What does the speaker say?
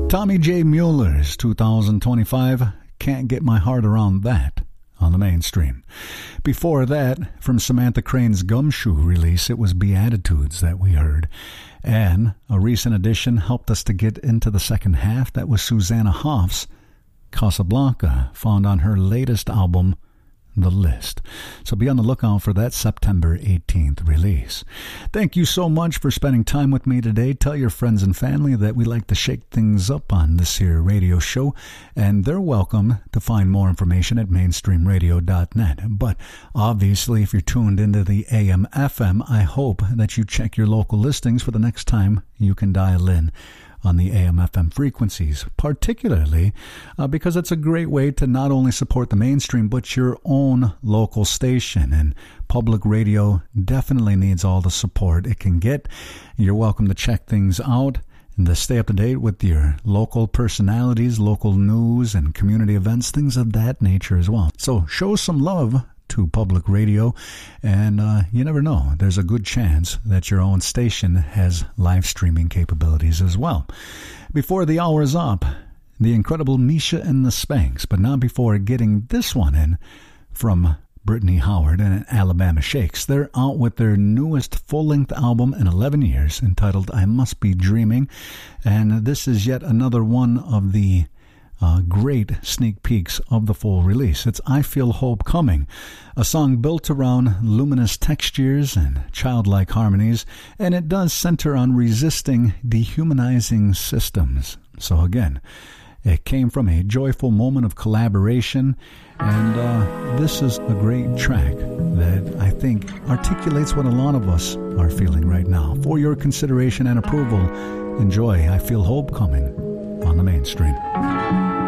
Tommy J. Mueller's 2025, Can't Get My Heart Around That, on the mainstream. Before that, from Samantha Crane's Gumshoe release, it was Beatitudes that we heard. And a recent addition helped us to get into the second half. That was Susanna Hoff's Casablanca, found on her latest album, The List. So be on the lookout for that September 18th release. Thank you so much for spending time with me today. Tell your friends and family that we like to shake things up on this here radio show, and they're welcome to find more information at mainstreamradio.net. But obviously, if you're tuned into the AM/FM, I hope that you check your local listings for the next time you can dial in on the AM/FM frequencies, particularly because it's a great way to not only support the mainstream, but your own local station. And public radio definitely needs all the support it can get. You're welcome to check things out and to stay up to date with your local personalities, local news, and community events, things of that nature as well. So show some love to public radio, and you never know, there's a good chance that your own station has live streaming capabilities as well. Before the hour is up, the incredible Misha and the Spanks, but not before getting this one in from Brittany Howard and Alabama Shakes. They're out with their newest full-length album in 11 years, entitled I Must Be Dreaming, and this is yet another one of the great sneak peeks of the full release. It's I Feel Hope Coming, a song built around luminous textures and childlike harmonies, and it does center on resisting dehumanizing systems. So again, it came from a joyful moment of collaboration, and this is a great track that I think articulates what a lot of us are feeling right now. For your consideration and approval, enjoy I Feel Hope Coming on the mainstream.